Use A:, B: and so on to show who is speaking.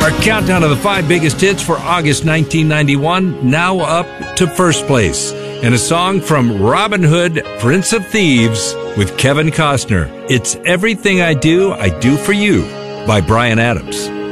A: Our countdown of the 5 biggest hits for August 1991, now up to first place. And a song from Robin Hood, Prince of Thieves, with Kevin Costner. It's Everything I Do for You by Bryan Adams.